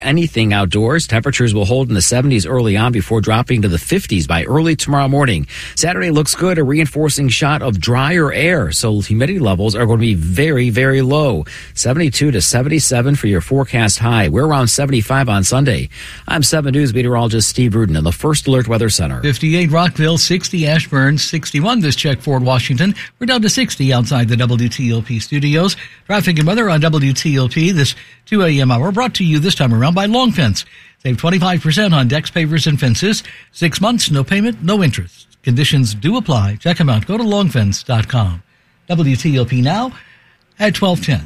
anything outdoors. Temperatures will hold in the 70s early on before dropping to the 50s by early tomorrow morning. Saturday looks good, a reinforcing shot of drier air, so humidity levels are going to be very, very low. 72 to 77 for your forecast high. We're around 75 on Sunday. I'm 7 News meteorologist Steve Rudin in the First Alert Weather Center. 58 Rockville, 60 Ashburn, 61 this check Fort Washington. We're down to 60 outside the WTOP studios. Traffic and weather on WTOP this 2 a.m. hour brought to you this time around by Long Fence. Save 25% on decks, pavers, and fences. 6 months, no payment, no interest. Conditions do apply. Check them out. Go to longfence.com. WTOP now at 12:10.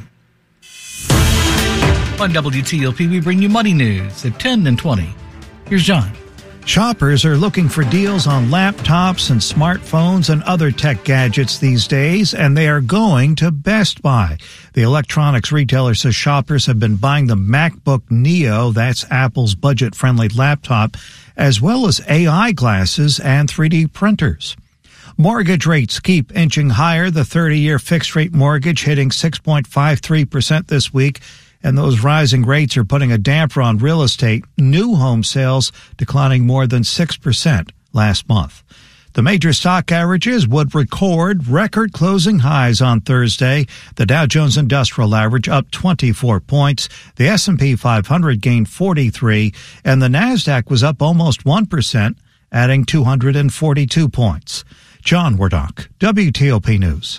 On WTOP, we bring you money news at 10 and 20. Here's John. Shoppers are looking for deals on laptops and smartphones and other tech gadgets these days, and they are going to Best Buy. The electronics retailer says shoppers have been buying the MacBook Neo, that's Apple's budget-friendly laptop, as well as AI glasses and 3D printers. Mortgage rates keep inching higher. The 30-year fixed-rate mortgage hitting 6.53% this week. And those rising rates are putting a damper on real estate. New home sales declining more than 6% last month. The major stock averages would record closing highs on Thursday. The Dow Jones Industrial Average up 24 points. The S&P 500 gained 43, and the Nasdaq was up almost 1%, adding 242 points. John Wardock, WTOP News.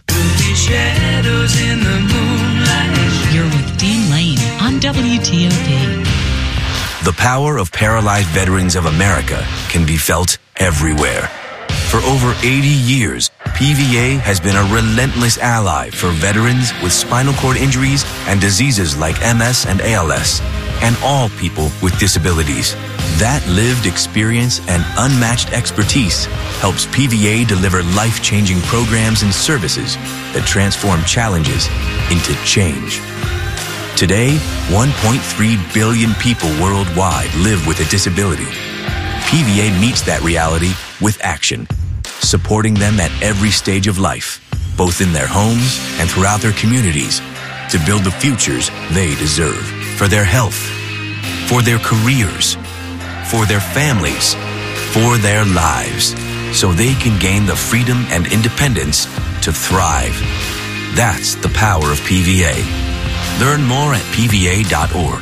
You're with Dean Lane on WTOP. The power of Paralyzed Veterans of America can be felt everywhere. For over 80 years, PVA has been a relentless ally for veterans with spinal cord injuries and diseases like MS and ALS, and all people with disabilities. That lived experience and unmatched expertise helps PVA deliver life-changing programs and services that transform challenges into change. Today, 1.3 billion people worldwide live with a disability. PVA meets that reality with action, supporting them at every stage of life, both in their homes and throughout their communities, to build the futures they deserve for their health, for their careers, for their families, for their lives, so they can gain the freedom and independence to thrive. That's the power of PVA. Learn more at PVA.org.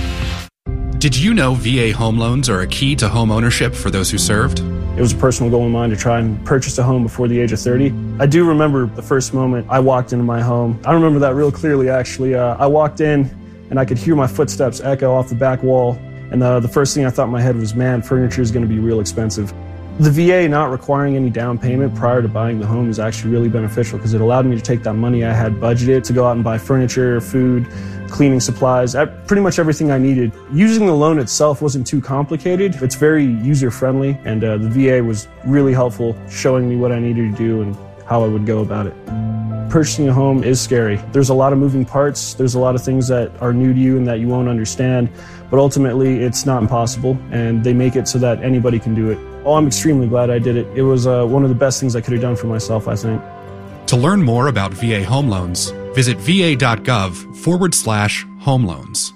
Did you know VA home loans are a key to home ownership for those who served? It was a personal goal of mine to try and purchase a home before the age of 30. I do remember the first moment I walked into my home. I remember that real clearly, actually. I walked in and I could hear my footsteps echo off the back wall. And the first thing I thought in my head was, man, furniture is going to be real expensive. The VA not requiring any down payment prior to buying the home is actually really beneficial because it allowed me to take that money I had budgeted to go out and buy furniture, food, cleaning supplies, pretty much everything I needed. Using the loan itself wasn't too complicated. It's very user-friendly, and the VA was really helpful showing me what I needed to do and how I would go about it. Purchasing a home is scary. There's a lot of moving parts. There's a lot of things that are new to you and that you won't understand, but ultimately it's not impossible, and they make it so that anybody can do it. Oh, I'm extremely glad I did it. It was one of the best things I could have done for myself, I think. To learn more about VA home loans, visit va.gov/home loans.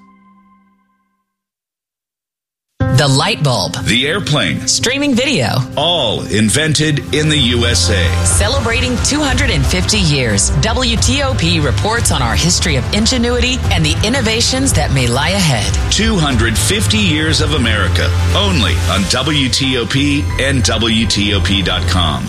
The light bulb. The airplane. Streaming video. All invented in the USA. Celebrating 250 years, WTOP reports on our history of ingenuity and the innovations that may lie ahead. 250 years of America. Only on WTOP and WTOP.com.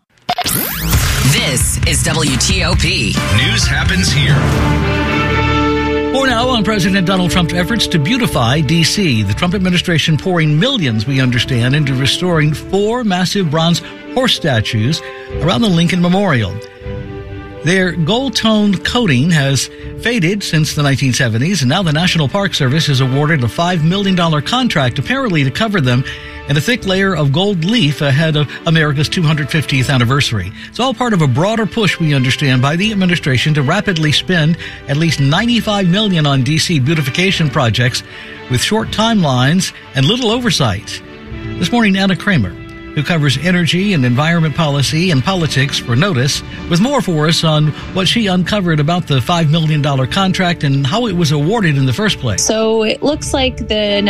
This is WTOP. News happens here. For now, on President Donald Trump's efforts to beautify D.C., the Trump administration pouring millions, we understand, into restoring 4 massive bronze horse statues around the Lincoln Memorial. Their gold-toned coating has faded since the 1970s, and now the National Park Service has awarded a $5 million contract apparently to cover them in a thick layer of gold leaf ahead of America's 250th anniversary. It's all part of a broader push, we understand, by the administration to rapidly spend at least $95 million on D.C. beautification projects with short timelines and little oversight. This morning, Anna Kramer who covers energy and environment policy and politics for Notice, with more for us on what she uncovered about the $5 million contract and how it was awarded in the first place. So it looks like the